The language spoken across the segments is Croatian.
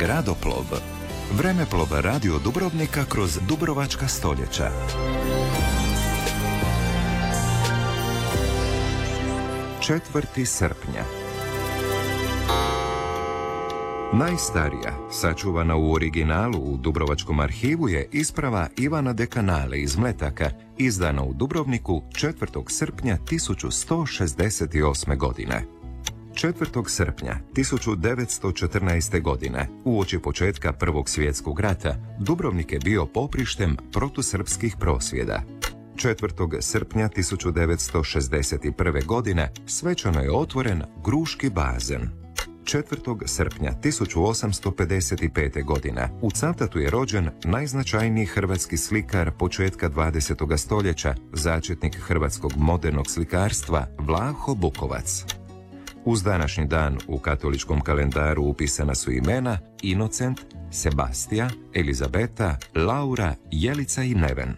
Gradoplov. Vremeplov radio Dubrovnika kroz dubrovačka stoljeća. Četvrti srpnja. Najstarija, sačuvana u originalu u Dubrovačkom arhivu, je isprava Ivana Dekanale iz Mletaka, izdana u Dubrovniku 4. srpnja 1168. godine. 4. srpnja 1914. godine, uoči početka Prvog svjetskog rata, Dubrovnik je bio poprištem protusrpskih prosvjeda. 4. srpnja 1961. godine svečano je otvoren Gruški bazen. 4. srpnja 1855. godine u Cavtatu je rođen najznačajniji hrvatski slikar početka 20. stoljeća, začetnik hrvatskog modernog slikarstva Vlaho Bukovac. Uz današnji dan u katoličkom kalendaru upisana su imena Inocent, Sebastija, Elizabeta, Laura, Jelica i Neven.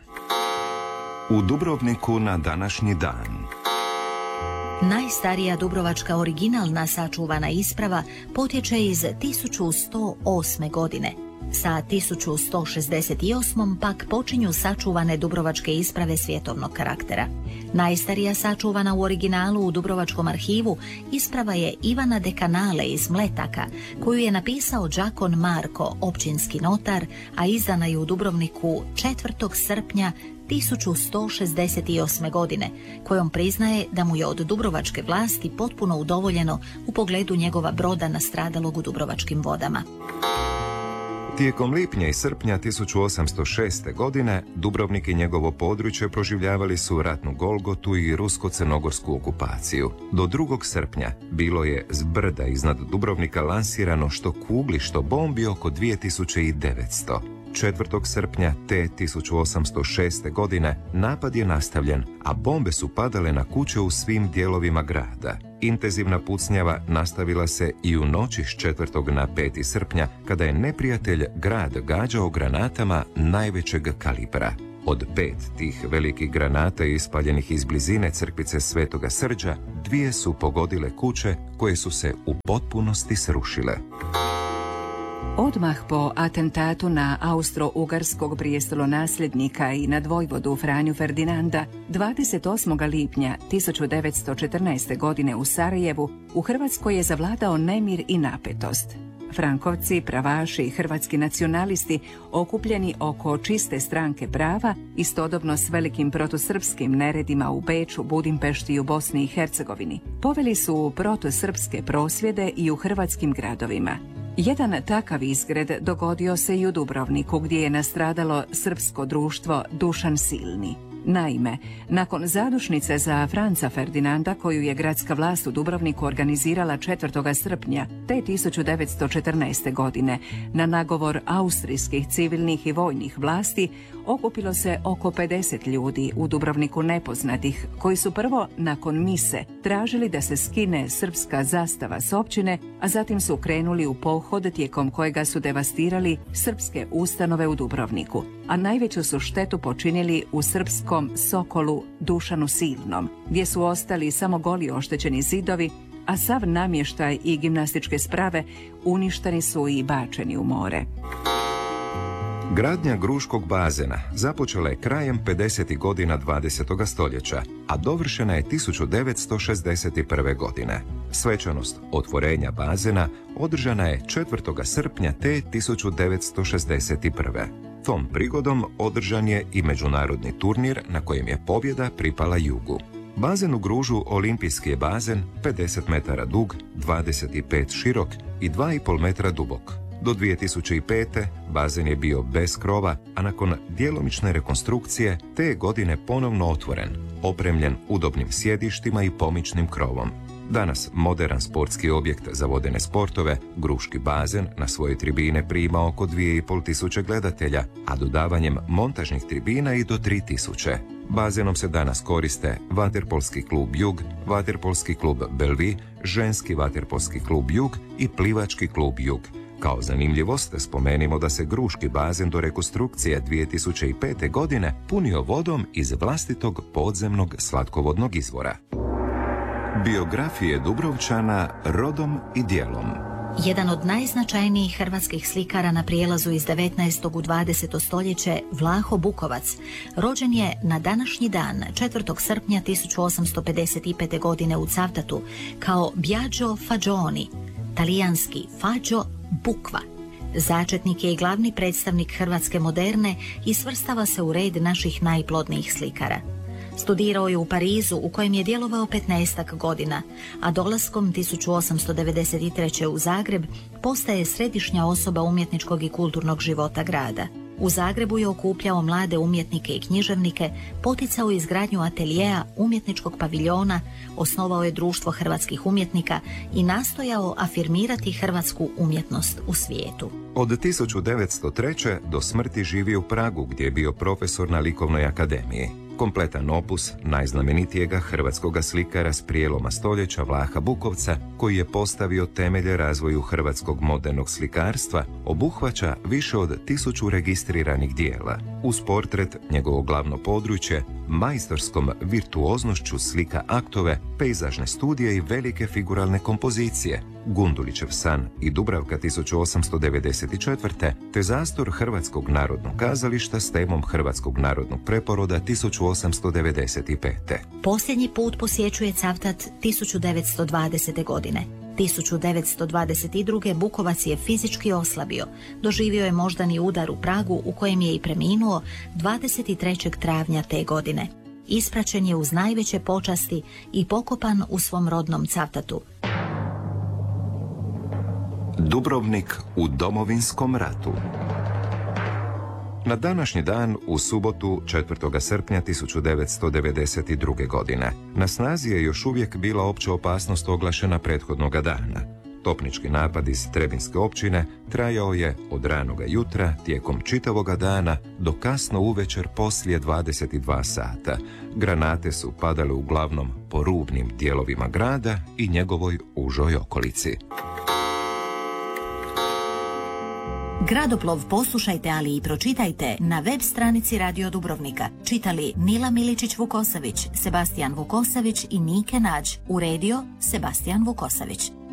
U Dubrovniku na današnji dan. Najstarija dubrovačka originalna sačuvana isprava potječe iz 1108. godine. Sa 1168. pak počinju sačuvane dubrovačke isprave svjetovnog karaktera. Najstarija sačuvana u originalu u Dubrovačkom arhivu isprava je Ivana Dekanale iz Mletaka, koju je napisao đakon Marko, općinski notar, a izdana je u Dubrovniku 4. srpnja 1168. godine, kojom priznaje da mu je od dubrovačke vlasti potpuno udovoljeno u pogledu njegova broda nastradalog u dubrovačkim vodama. Tijekom lipnja i srpnja 1806. godine Dubrovnik i njegovo područje proživljavali su ratnu golgotu i rusko-crnogorsku okupaciju. Do 2. srpnja bilo je s brda iznad Dubrovnika lansirano što kugli, što bombi oko 2900. 4. srpnja te 1806. godine napad je nastavljen, a bombe su padale na kuće u svim dijelovima grada. Intenzivna pucnjava nastavila se i u noći s 4. na 5. srpnja, kada je neprijatelj grad gađao granatama najvećeg kalibra. Od 5 tih velikih granata ispaljenih iz blizine crkvice Svetoga Srđa, 2 su pogodile kuće koje su se u potpunosti srušile. Odmah po atentatu na austro-ugarskog prijestolonasljednika i nadvojvodu Franju Ferdinanda, 28. lipnja 1914. godine u Sarajevu, u Hrvatskoj je zavladao nemir i napetost. Frankovci, pravaši i hrvatski nacionalisti, okupljeni oko čiste stranke prava, istodobno s velikim protusrpskim neredima u Beču, Budimpešti i u Bosni i Hercegovini, poveli su protusrpske prosvjede i u hrvatskim gradovima. Jedan takav izgred dogodio se i u Dubrovniku, gdje je nastradalo srpsko društvo Dušan Silni. Naime, nakon zadušnice za Franca Ferdinanda, koju je gradska vlast u Dubrovniku organizirala 4. srpnja te 1914. godine, na nagovor austrijskih civilnih i vojnih vlasti, okupilo se oko 50 ljudi u Dubrovniku nepoznatih, koji su prvo, nakon mise, tražili da se skine srpska zastava s općine, a zatim su krenuli u pohod tijekom kojega su devastirali srpske ustanove u Dubrovniku, a najveću su štetu počinili u srpskom Sokolu Dušanu Silnom, gdje su ostali samo goli oštećeni zidovi, a sav namještaj i gimnastičke sprave uništeni su i bačeni u more. Gradnja Gruškog bazena započela je krajem 50. godina 20. stoljeća, a dovršena je 1961. godine. Svečanost otvorenja bazena održana je 4. srpnja te 1961. Tom prigodom održan je i međunarodni turnir na kojem je pobjeda pripala Jugu. Bazen u Gružu olimpijski je bazen, 50 metara dug, 25 širok i 2,5 metra dubok. Do 2005. bazen je bio bez krova, a nakon djelomične rekonstrukcije te je godine ponovno otvoren, opremljen udobnim sjedištima i pomičnim krovom. Danas moderan sportski objekt za vodene sportove, Gruški bazen na svoje tribine prima oko 2500 gledatelja, a dodavanjem montažnih tribina i do 3000. Bazenom se danas koriste vaterpolski klub Jug, vaterpolski klub Belvi, ženski vaterpolski klub Jug i plivački klub Jug. Kao zanimljivost spomenimo da se Gruški bazen do rekonstrukcije 2005. godine punio vodom iz vlastitog podzemnog slatkovodnog izvora. Biografije Dubrovčana rodom i djelom. Jedan od najznačajnijih hrvatskih slikara na prijelazu iz 19. u 20. stoljeće, Vlaho Bukovac, rođen je na današnji dan, 4. srpnja 1855. godine u Cavtatu, kao Biagio Fagioni, talijanski Faggio Bukva. Začetnik je i glavni predstavnik hrvatske moderne i svrstava se u red naših najplodnijih slikara. Studirao je u Parizu, u kojem je djelovao 15 godina, a dolaskom 1893. u Zagreb postaje središnja osoba umjetničkog i kulturnog života grada. U Zagrebu je okupljao mlade umjetnike i književnike, poticao izgradnju ateljeja, umjetničkog paviljona, osnovao je društvo hrvatskih umjetnika i nastojao afirmirati hrvatsku umjetnost u svijetu. Od 1903. do smrti živi u Pragu, gdje je bio profesor na Likovnoj akademiji. Kompletan opus najznamenitijega hrvatskoga slikara s prijeloma stoljeća Vlaha Bukovca, koji je postavio temelje razvoju hrvatskog modernog slikarstva, obuhvaća više od 1000 registriranih dijela. Uz portret, njegovo glavno područje, majstorskom virtuoznošću slika aktove, pejzažne studije i velike figuralne kompozicije, Gundulićev san i Dubravka 1894. te zastor Hrvatskog narodnog kazališta s temom Hrvatskog narodnog preporoda 1895. Posljednji put posjećuje Cavtat 1920. godine. 1922. Bukovac je fizički oslabio. Doživio je moždani udar u Pragu, u kojem je i preminuo 23. travnja te godine. Ispraćen je uz najveće počasti i pokopan u svom rodnom Cavtatu. Dubrovnik u Domovinskom ratu. Na današnji dan, u subotu 4. srpnja 1992. godine, na snazi je još uvijek bila opća opasnost oglašena prethodnoga dana. Topnički napad iz Trebinske općine trajao je od ranoga jutra tijekom čitavoga dana do kasno uvečer poslije 22 sata. Granate su padale uglavnom po rubnim dijelovima grada i njegovoj užoj okolici. Gradoplov poslušajte, ali i pročitajte na web stranici Radio Dubrovnika. Čitali Nila Miličić-Vukosavić, Sebastijan Vukosavić i Nike Nađ. Uredio Sebastijan Vukosavić.